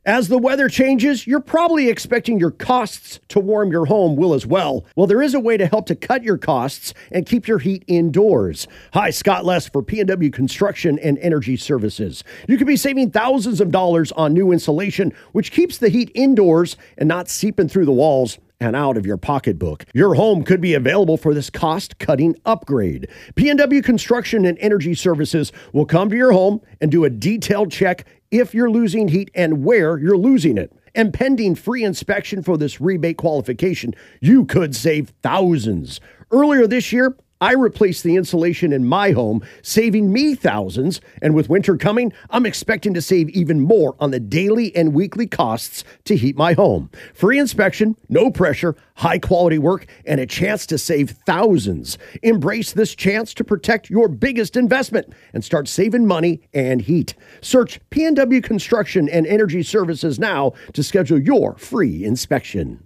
As the weather changes, you're probably expecting your costs to warm your home will as well. Well, there is a way to help to cut your costs and keep your heat indoors. Hi, Scott Less for P&W Construction and Energy Services. You could be saving thousands of dollars on new insulation, which keeps the heat indoors and not seeping through the walls and out of your pocketbook. Your home could be available for this cost-cutting upgrade. P&W Construction and Energy Services will come to your home and do a detailed check if you're losing heat and where you're losing it. And pending free inspection for this rebate qualification, you could save thousands. Earlier this year, I replaced the insulation in my home, saving me thousands. And with winter coming, I'm expecting to save even more on the daily and weekly costs to heat my home. Free inspection, no pressure, high quality work, and a chance to save thousands. Embrace this chance to protect your biggest investment and start saving money and heat. Search P&W Construction and Energy Services now to schedule your free inspection.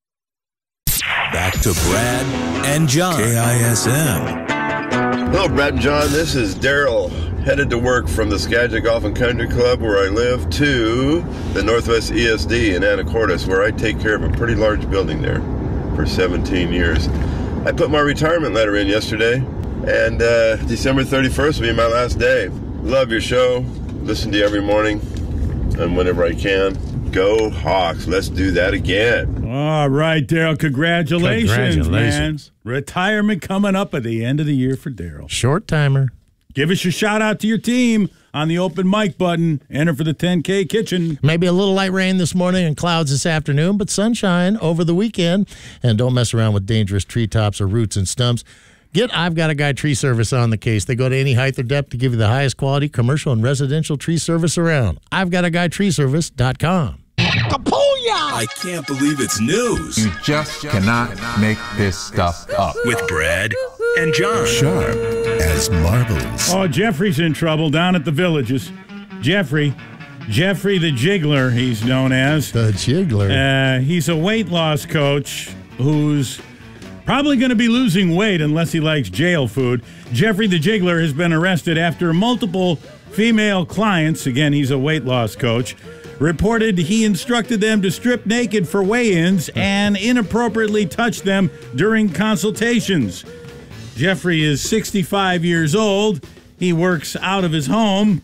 Back to Brad and John. KISM. Hello, Brad and John. This is Daryl, headed to work from the Skagit Golf and Country Club where I live to the Northwest ESD in Anacortes, where I take care of a pretty large building there for 17 years. I put my retirement letter in yesterday, and December 31st will be my last day. Love your show. Listen to you every morning and whenever I can. Go Hawks. Let's do that again. All right, Daryl. Congratulations, man. Retirement coming up at the end of the year for Daryl. Short timer. Give us your shout out to your team on the open mic button. Enter for the 10K kitchen. Maybe a little light rain this morning and clouds this afternoon, but sunshine over the weekend. And don't mess around with dangerous treetops or roots and stumps. Get I've Got a Guy Tree Service on the case. They go to any height or depth to give you the highest quality commercial and residential tree service around. I've Got a Guy TreeService.com. I can't believe it's news. You just cannot make this stuff up. With Brad and John. Sharp as marbles. Oh, Jeffrey's in trouble down at the Villages. Jeffrey the Jiggler, he's known as. The Jiggler. He's a weight loss coach who's probably going to be losing weight unless he likes jail food. Jeffrey the Jiggler has been arrested after multiple female clients, again, he's a weight loss coach, reported he instructed them to strip naked for weigh-ins and inappropriately touch them during consultations. Jeffrey is 65 years old. He works out of his home.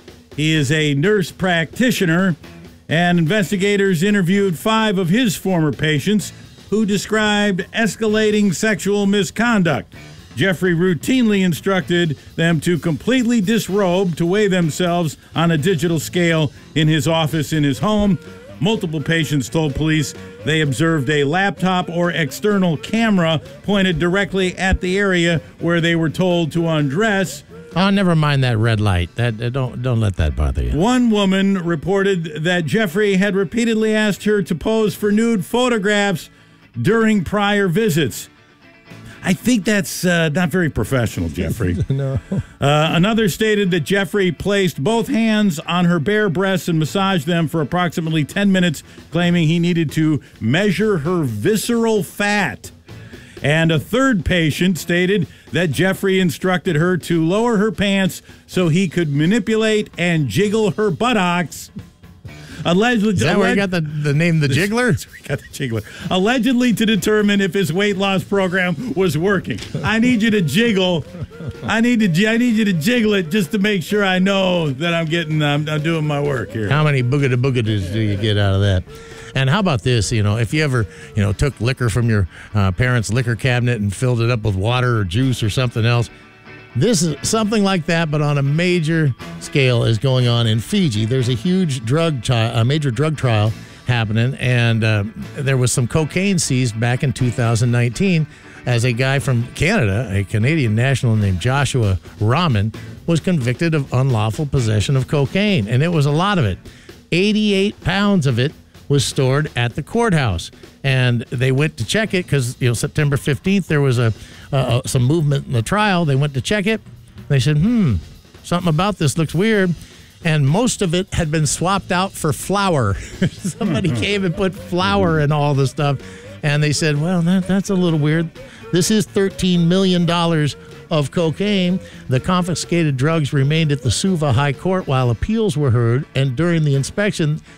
He is a nurse practitioner, and investigators interviewed 5 of his former patients who described escalating sexual misconduct. Jeffrey routinely instructed them to completely disrobe to weigh themselves on a digital scale in his office in his home. Multiple patients told police they observed a laptop or external camera pointed directly at the area where they were told to undress. Oh, never mind that red light. Don't let that bother you. One woman reported that Jeffrey had repeatedly asked her to pose for nude photographs during prior visits. I think that's not very professional, Jeffrey. No. Another stated that Jeffrey placed both hands on her bare breasts and massaged them for approximately 10 minutes, claiming he needed to measure her visceral fat. And a third patient stated that Jeffrey instructed her to lower her pants so he could manipulate and jiggle her buttocks. Allegedly, is that where you got the name The Jiggler? We got The Jiggler. Allegedly to determine if his weight loss program was working. I need you to jiggle. I need you to jiggle it just to make sure I know that I'm doing my work here. How many boogada-boogadas do you get out of that? And how about this? If you ever, took liquor from your parents' liquor cabinet and filled it up with water or juice or something else, this is something like that, but on a major scale is going on in Fiji. There's a huge major drug trial happening, and there was some cocaine seized back in 2019 as a guy from Canada, a Canadian national named Joshua Rahman, was convicted of unlawful possession of cocaine, and it was a lot of it. 88 pounds of it was stored at the courthouse, and they went to check it because September 15th there was some movement in the trial. They went to check it. They said, something about this looks weird, and most of it had been swapped out for flour. Somebody came and put flour in all the stuff, and they said, well, that's a little weird. This is $13 million of cocaine. The confiscated drugs remained at the Suva High Court while appeals were heard, and during the inspection,